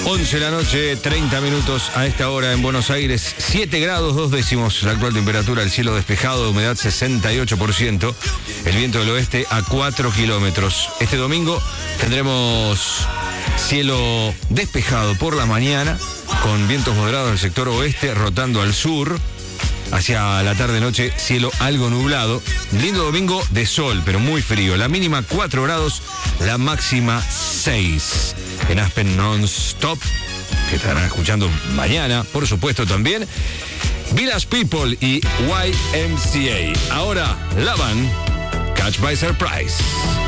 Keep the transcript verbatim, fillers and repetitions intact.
once de la noche, treinta minutos a esta hora en Buenos Aires, siete grados dos décimos la actual temperatura, el cielo despejado, humedad sesenta y ocho por ciento, el viento del oeste a cuatro kilómetros. Este domingo tendremos cielo despejado por la mañana, con vientos moderados del sector oeste, rotando al sur. Hacia la tarde-noche, cielo algo nublado. Lindo domingo de sol, pero muy frío. La mínima cuatro grados, la máxima seis. En Aspen Non-Stop, que estarán escuchando mañana, por supuesto también. Village People y Y M C A. Ahora, la van Catch by Surprise.